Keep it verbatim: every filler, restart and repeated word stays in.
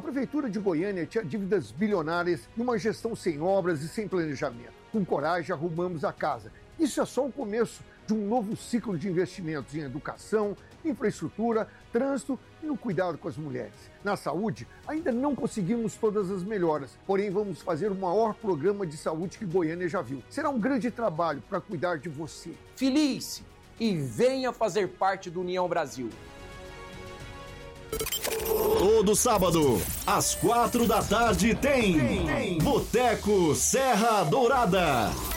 Prefeitura de Goiânia tinha dívidas bilionárias e uma gestão sem obras e sem planejamento. Com coragem, arrumamos a casa. Isso é só o começo de um novo ciclo de investimentos em educação, infraestrutura, trânsito e no cuidado com as mulheres. Na saúde, ainda não conseguimos todas as melhoras, porém vamos fazer o maior programa de saúde que Goiânia já viu. Será um grande trabalho para cuidar de você. Filie-se e venha fazer parte do União Brasil. Todo sábado, às quatro da tarde, tem, tem. Boteco Serra Dourada.